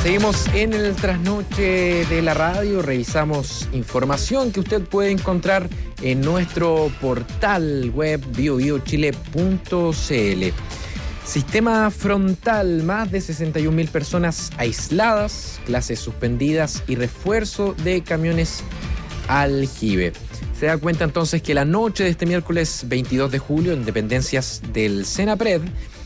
Seguimos en el trasnoche de la radio, revisamos información que usted puede encontrar en nuestro portal web biobiochile.cl. Sistema frontal, más de 61.000 personas aisladas, clases suspendidas y refuerzo de camiones aljibe. Se da cuenta entonces que la noche de este miércoles 22 de julio, en dependencias del Senapred,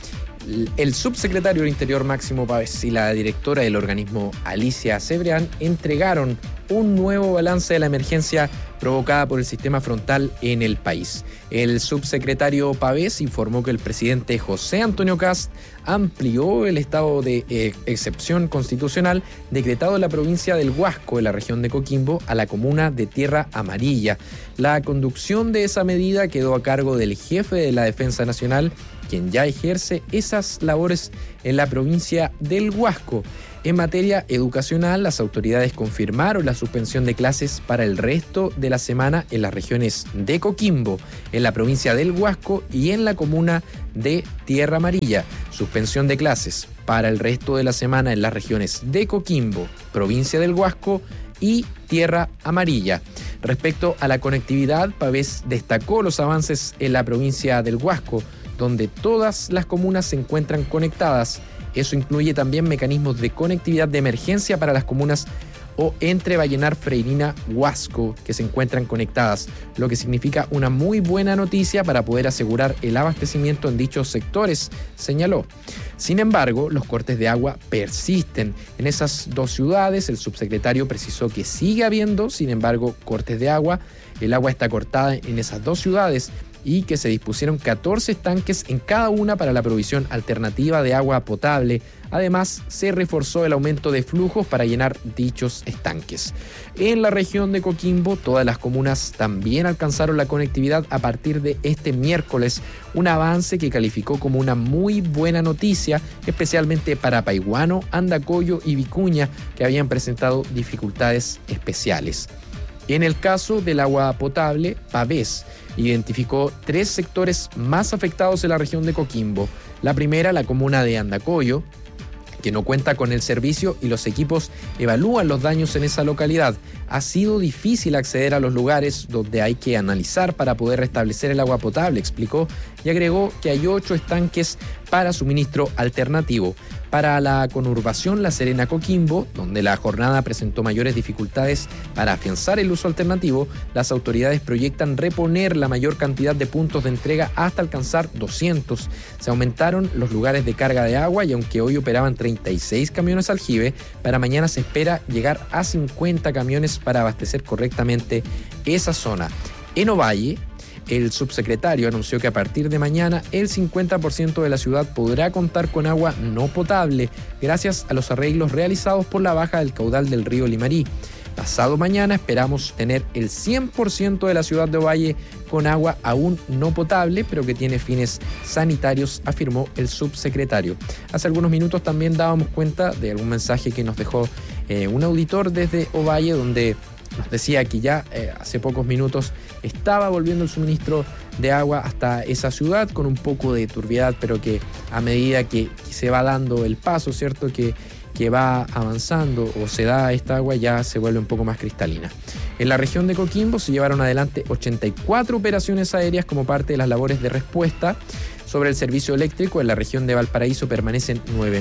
el subsecretario del Interior Máximo Pavés y la directora del organismo Alicia Cebrián entregaron un nuevo balance de la emergencia provocada por el sistema frontal en el país. El subsecretario Pavés informó que el presidente José Antonio Kast amplió el estado de excepción constitucional decretado en la provincia del Huasco, en la región de Coquimbo, a la comuna de Tierra Amarilla. La conducción de esa medida quedó a cargo del jefe de la Defensa Nacional, quien ya ejerce esas labores en la provincia del Huasco. En materia educacional, las autoridades confirmaron la suspensión de clases para el resto de la semana en las regiones de Coquimbo, en la provincia del Huasco y en la comuna de Tierra Amarilla. Suspensión de clases para el resto de la semana en las regiones de Coquimbo, provincia del Huasco y Tierra Amarilla. Respecto a la conectividad, Pavés destacó los avances en la provincia del Huasco, donde todas las comunas se encuentran conectadas. Eso incluye también mecanismos de conectividad de emergencia para las comunas o entre Vallenar, Freirina, Huasco, que se encuentran conectadas, lo que significa una muy buena noticia para poder asegurar el abastecimiento en dichos sectores, señaló. Sin embargo, los cortes de agua persisten. En esas dos ciudades, el subsecretario precisó que sigue habiendo, sin embargo, cortes de agua. El agua está cortada en esas dos ciudades y que se dispusieron 14 estanques en cada una para la provisión alternativa de agua potable. Además, se reforzó el aumento de flujos para llenar dichos estanques. En la región de Coquimbo, todas las comunas también alcanzaron la conectividad a partir de este miércoles, un avance que calificó como una muy buena noticia, especialmente para Paiguano, Andacollo y Vicuña, que habían presentado dificultades especiales. En el caso del agua potable, Pavés identificó 3 sectores más afectados en la región de Coquimbo. La primera, la comuna de Andacollo, que no cuenta con el servicio y los equipos evalúan los daños en esa localidad. Ha sido difícil acceder a los lugares donde hay que analizar para poder restablecer el agua potable, explicó, y agregó que hay 8 estanques para suministro alternativo. Para la conurbación La Serena-Coquimbo, donde la jornada presentó mayores dificultades para afianzar el uso alternativo, las autoridades proyectan reponer la mayor cantidad de puntos de entrega hasta alcanzar 200. Se aumentaron los lugares de carga de agua y aunque hoy operaban 36 camiones aljibe, para mañana se espera llegar a 50 camiones para abastecer correctamente esa zona. En Ovalle, el subsecretario anunció que a partir de mañana el 50% de la ciudad podrá contar con agua no potable gracias a los arreglos realizados por la baja del caudal del río Limarí. Pasado mañana esperamos tener el 100% de la ciudad de Ovalle con agua aún no potable, pero que tiene fines sanitarios, afirmó el subsecretario. Hace algunos minutos también dábamos cuenta de algún mensaje que nos dejó un auditor desde Ovalle, donde nos decía que ya hace pocos minutos estaba volviendo el suministro de agua hasta esa ciudad con un poco de turbiedad, pero que a medida que se va dando el paso, ¿cierto?, que va avanzando o se da esta agua, ya se vuelve un poco más cristalina. En la región de Coquimbo se llevaron adelante 84 operaciones aéreas como parte de las labores de respuesta sobre el servicio eléctrico. En la región de Valparaíso permanecen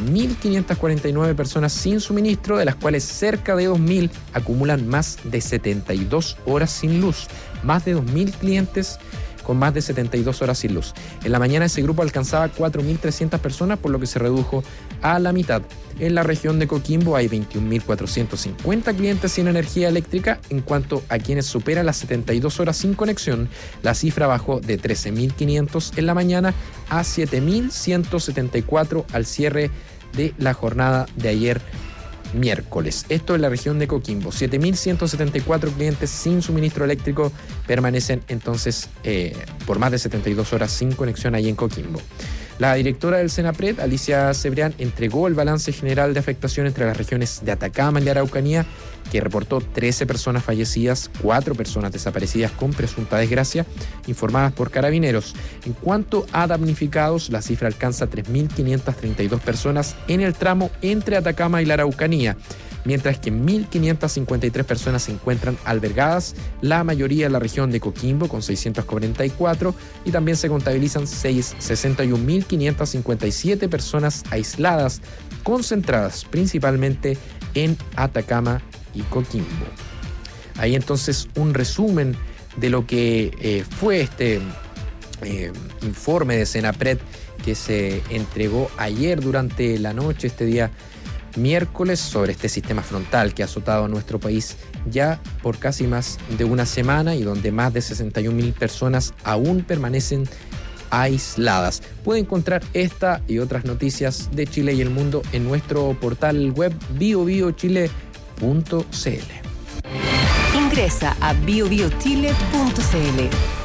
9.549 personas sin suministro, de las cuales cerca de 2.000 acumulan más de 72 horas sin luz. Más de 2.000 clientes con más de 72 horas sin luz. En la mañana ese grupo alcanzaba 4.300 personas, por lo que se redujo a la mitad. En la región de Coquimbo hay 21.450 clientes sin energía eléctrica. En cuanto a quienes superan las 72 horas sin conexión, la cifra bajó de 13.500 en la mañana a 7.174 al cierre de la jornada de ayer miércoles. Esto en la región de Coquimbo. 7.174 clientes sin suministro eléctrico permanecen entonces por más de 72 horas sin conexión ahí en Coquimbo. La directora del Senapred, Alicia Cebrián, entregó el balance general de afectación entre las regiones de Atacama y la Araucanía, que reportó 13 personas fallecidas, 4 personas desaparecidas con presunta desgracia, informadas por Carabineros. En cuanto a damnificados, la cifra alcanza 3.532 personas en el tramo entre Atacama y la Araucanía, mientras que 1.553 personas se encuentran albergadas, la mayoría en la región de Coquimbo, con 644, y también se contabilizan 61.557 personas aisladas, concentradas principalmente en Atacama y Coquimbo. Ahí entonces un resumen de lo que fue este informe de Senapred que se entregó ayer durante la noche, este día miércoles, sobre este sistema frontal que ha azotado a nuestro país ya por casi más de una semana y donde más de 61.000 personas aún permanecen aisladas. Puede encontrar esta y otras noticias de Chile y el mundo en nuestro portal web biobiochile.cl. Ingresa a biobiochile.cl.